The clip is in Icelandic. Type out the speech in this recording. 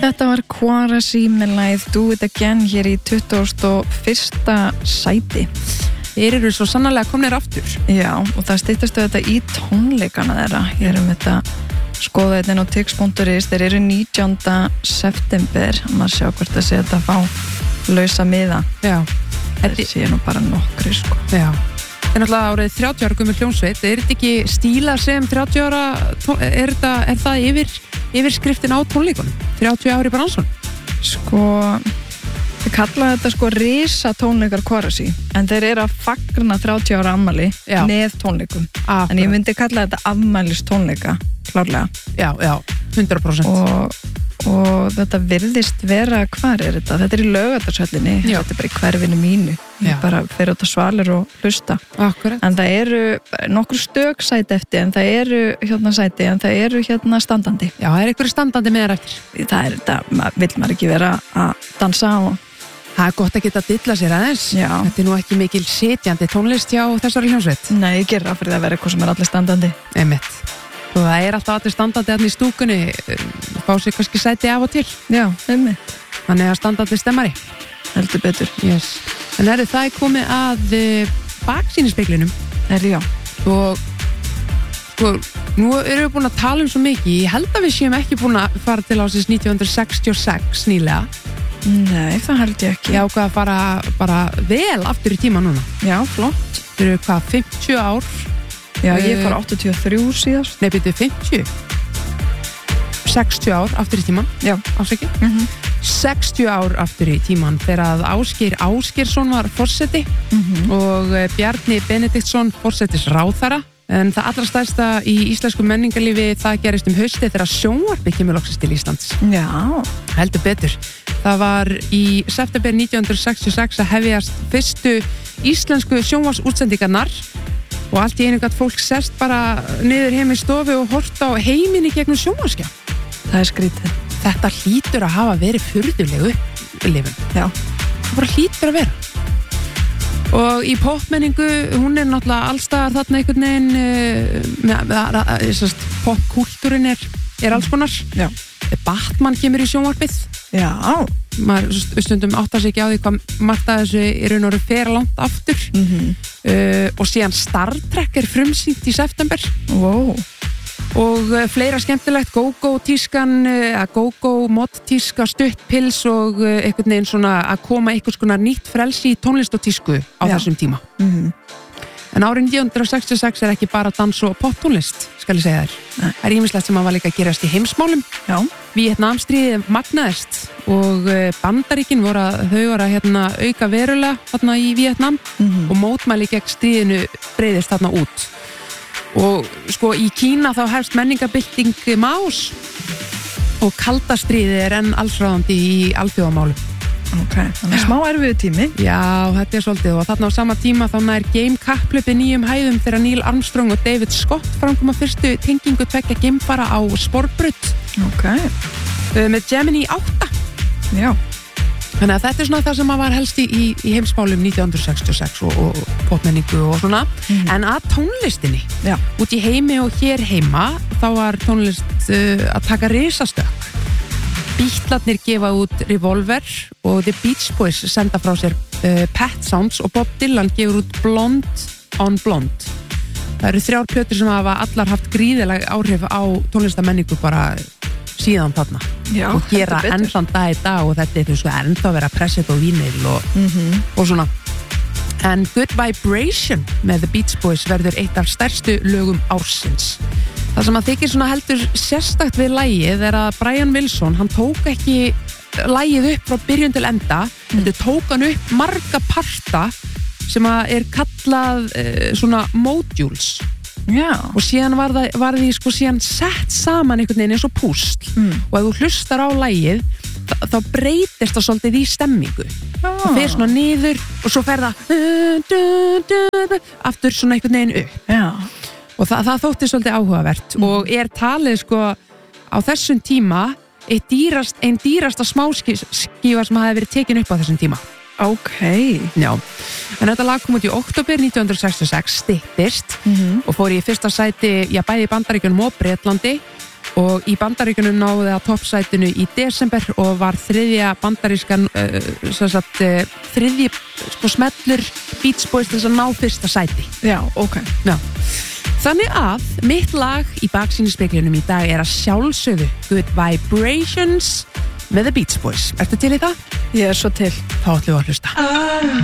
Þetta var Quarasi með lagið Do It Again hér í 21. sæti. Þeir eru svo sannarlega komnir aftur. Já, og það styttast þetta í tónleikana þeirra. Hér þetta skoða þetta á tix.is. Þeir eru 19. september. Maður sjá hvort það sé þetta fá lausa miða. Já. Þetta sé nú bara nokkri, sko. Já. Það er náttúrulega árið 30 ára gömul hljómsveit. Er þetta ekki stíla sem 30 ára, er það yfirskriftin á tónleikunum? 30 ári bransun? Sko, þið kalla þetta sko risa tónleikar Quarasi, en þeir eru að fagna 30 ára afmæli með tónleikum. En ég myndi kalla þetta afmælis tónleika, klárlega. Já, 100%. Og þetta virðist vera, hvar er þetta? Þetta er í Laugardalshöllinni, þetta er bara í hverfinu mínu. Ég bara fer út á Svalir og hlusta. Akkurat. En það eru nokkur stök sæti eftir, en það eru hérna standandi. Já, það er einhverju standandi með þér eftir. Það er þetta, vill maður ekki vera að dansa og... Það er gott að geta að dilla sér aðeins. Já. Þetta er nú ekki mikil setjandi tónlist hjá þessari hljómsveit. Nei, ég ger það fyrir að vera eitthvað sem er allir standandi. Einmitt. Og það er alltaf allir standandi allir í stúkunni, fá sér kannski sæti af og til. Já, einmitt. Þannig að standandi stemmari. Heldur betur. Yes. En það er komið að baksýnisspeglinum. Já. Og nú erum við búin að tala svo mikið. Ég held að við séum ekki búin að fara til ásins 1966 nýlega. Nei, það held ég ekki. Ég ákvað að fara bara vel aftur í tíma núna. Já, flott. Fyrir 50 ár. Já, ég fór 83 síðast. Nei, byrju 50. 60 ár aftur í tíman. Já. Ásækja. 60 ár aftur í tíman þegar að Ásgeir Ásgeirsson var forseti og Bjarni Benediktsson forsetisráðherra. En það allra stærsta í íslensku menningarlífi, það gerist haustið þegar sjónvarpið kemur loksins til Íslands. Já. Heldur betur. Það var í september 1966 að hefjast fyrstu íslensku sjónvarpsútsendingarnar. Og allt í einu gat fólk sest bara niður heim í stofu og horta á heiminni gegnum sjónvarpsskjá. Það er skrítið. Þetta hlýtur að hafa verið furðulegu upplifun. Já. Það bara hlýtur að vera. Og í popmenningu, hún er náttúrulega allstaðar þarna einhvern veginn, popkúltúrin er alls konar. Já. Batman kemur í sjónvarpið. Já. Maður stundum áttar sig ekki á því hvað margt að þessu í raun og veru fer langt aftur. Og síðan Star Trek er frumsýnt í september. Wow. Og fleira skemmtilegt, go-go-tískan, go-go-mod-tíska, stuttpils og einhvern veginn svona að koma einhvers konar nýtt frelsi í tónlist og tísku á þessum tíma. En árið 1966 er ekki bara dans og poptónlist, skal ég segja þér. Það er ýmislegt sem var líka að gerast í heimsmálum. Já. Víetnamstríðið magnaðist og Bandaríkin voru að auka verulega þarna í Víetnam og mótmæli gegn stríðinu breiðist þarna út. Og sko í Kína þá hefst menningarbylting Maós og kalda stríðið er enn allsráðandi í alþjóðamálum. Ok, þannig smá erfiðu tími. Já, þetta er svolítið og þarna á sama tíma þá nær game-kapphlaupi nýjum hæðum þegar Neil Armstrong og David Scott framkoma fyrstu tengingu tveggja geimfara á sporbraut. Ok. Með Gemini 8. Já. Þannig að þetta er svona það sem var helst í heimsmálum 1966 og popmenningu og svona. En að tónlistinni, út í heimi og hér heima, þá var tónlist að taka risastökk. Beatlarnir gefa út Revolver og The Beach Boys senda frá sér Pet Sounds og Bob Dylan gefur út Blonde on Blonde. Það eru 3 plötur sem hafa allar haft gríðileg áhrif á tónlistamenningu bara síðan þarna. Já, og gera ennþann dag í dag og þetta er ennþá að vera pressið og vínil og svona. En Good Vibration með The Beach Boys verður eitt af stærstu lögum ársins. Það sem að þykir svona heldur sérstakt við lagið er að Brian Wilson, hann tók ekki lagið upp frá byrjun til enda, þetta tók hann upp marga parta sem að er kallað svona modules. Já. Og síðan var því sko síðan sett saman einhvern veginn eins og púsl og ef þú hlustar á lagið þá breytist það svolítið í stemmingu. Það fer svona niður og svo fer það aftur svona einhvern veginn upp. Já. Og það þótti svolítið áhugavert og er talið sko á þessum tíma einn dýrasta smáskífa sem hafi verið tekin upp á þessum tíma. Ok. Já, en þetta lag kom út í október 1966, styttist og fór í fyrsta sæti, bæði í Bandaríkjunum og Bretlandi og í Bandaríkjunum náði það toppsætinu í desember og var þriðja bandarískan þriðji smellur Beach Boys til þess að ná fyrsta sæti. Já, ok. Já. Þannig að mitt lag í baksýnisspeglinum í dag er að sjálfsögðu Good Vibrations með The Beach Boys. Ertu til í það? Ég er svo til. Þá ætlum við að hlusta.